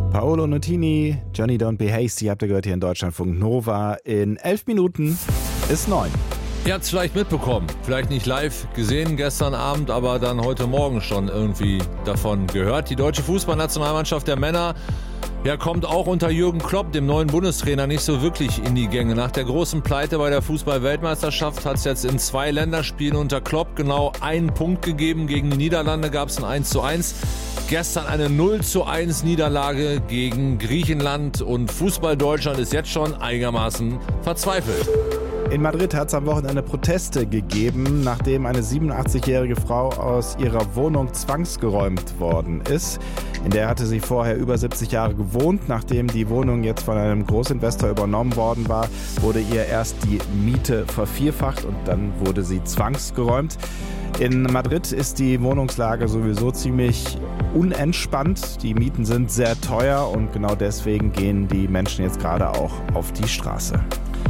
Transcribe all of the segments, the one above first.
Paolo Nutini, Johnny Don't Be Hasty, habt ihr gehört hier in Deutschlandfunk Nova. In 11 Minuten ist 9. Ihr habt es vielleicht mitbekommen, vielleicht nicht live gesehen gestern Abend, aber dann heute Morgen schon irgendwie davon gehört. Die deutsche Fußballnationalmannschaft der Männer kommt auch unter Jürgen Klopp, dem neuen Bundestrainer, nicht so wirklich in die Gänge. Nach der großen Pleite bei der Fußball-Weltmeisterschaft hat es jetzt in 2 Länderspielen unter Klopp genau einen Punkt gegeben. Gegen die Niederlande gab es ein 1:1. Gestern eine 0:1 Niederlage gegen Griechenland und Fußball-Deutschland ist jetzt schon einigermaßen verzweifelt. In Madrid hat es am Wochenende Proteste gegeben, nachdem eine 87-jährige Frau aus ihrer Wohnung zwangsgeräumt worden ist. In der hatte sie vorher über 70 Jahre gewohnt. Nachdem die Wohnung jetzt von einem Großinvestor übernommen worden war, wurde ihr erst die Miete vervierfacht und dann wurde sie zwangsgeräumt. In Madrid ist die Wohnungslage sowieso ziemlich unentspannt. Die Mieten sind sehr teuer und genau deswegen gehen die Menschen jetzt gerade auch auf die Straße.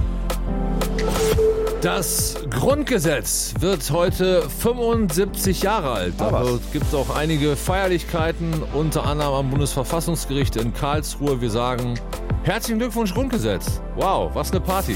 Das Grundgesetz wird heute 75 Jahre alt. Also gibt es auch einige Feierlichkeiten, unter anderem am Bundesverfassungsgericht in Karlsruhe. Wir sagen herzlichen Glückwunsch Grundgesetz. Wow, was eine Party.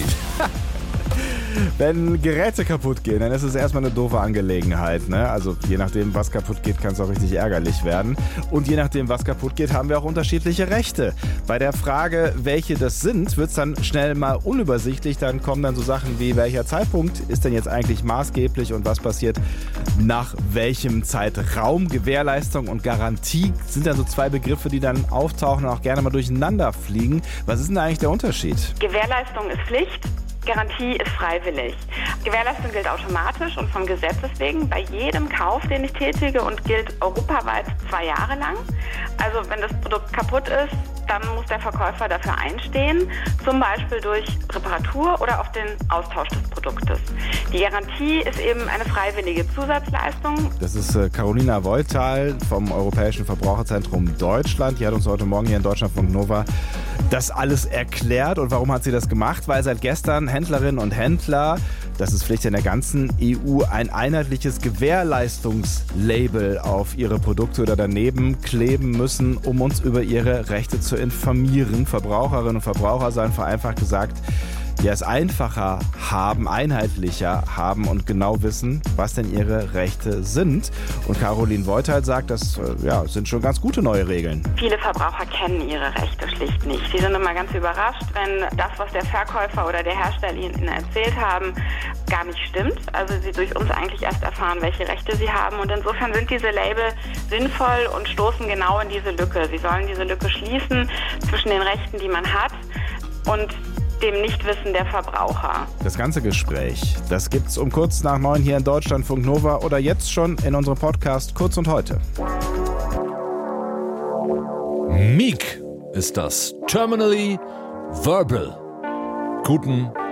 Wenn Geräte kaputt gehen, dann ist es erstmal eine doofe Angelegenheit, ne? Also je nachdem, was kaputt geht, kann es auch richtig ärgerlich werden. Und je nachdem, was kaputt geht, haben wir auch unterschiedliche Rechte. Bei der Frage, welche das sind, wird es dann schnell mal unübersichtlich. Dann kommen dann so Sachen wie, welcher Zeitpunkt ist denn jetzt eigentlich maßgeblich und was passiert nach welchem Zeitraum? Gewährleistung und Garantie sind dann so 2 Begriffe, die dann auftauchen und auch gerne mal durcheinander fliegen. Was ist denn da eigentlich der Unterschied? Gewährleistung ist Pflicht. Garantie ist freiwillig. Gewährleistung gilt automatisch und vom Gesetzes wegen bei jedem Kauf, den ich tätige und gilt europaweit 2 Jahre lang. Also wenn das Produkt kaputt ist, dann muss der Verkäufer dafür einstehen, zum Beispiel durch Reparatur oder auch den Austausch des Produktes. Die Garantie ist eben eine freiwillige Zusatzleistung. Das ist Carolina Wollthal vom Europäischen Verbraucherzentrum Deutschland. Die hat uns heute Morgen hier in Deutschlandfunk Nova das alles erklärt. Und warum hat sie das gemacht? Weil seit gestern Händlerinnen und Händler, das ist Pflicht in der ganzen EU, ein einheitliches Gewährleistungslabel auf ihre Produkte oder daneben kleben müssen, um uns über ihre Rechte zu informieren. Verbraucherinnen und Verbraucher seien vereinfacht gesagt, die es einfacher haben, einheitlicher haben und genau wissen, was denn ihre Rechte sind. Und Caroline Wollthal sagt, das sind schon ganz gute neue Regeln. Viele Verbraucher kennen ihre Rechte schlicht nicht. Sie sind immer ganz überrascht, wenn das, was der Verkäufer oder der Hersteller ihnen erzählt haben, gar nicht stimmt. Also sie durch uns eigentlich erst erfahren, welche Rechte sie haben. Und insofern sind diese Label sinnvoll und stoßen genau in diese Lücke. Sie sollen diese Lücke schließen zwischen den Rechten, die man hat, und dem Nichtwissen der Verbraucher. Das ganze Gespräch, das gibt's um kurz nach 9 hier in Deutschlandfunk Nova oder jetzt schon in unserem Podcast Kurz und Heute. Meek ist das. Terminally Verbal. Guten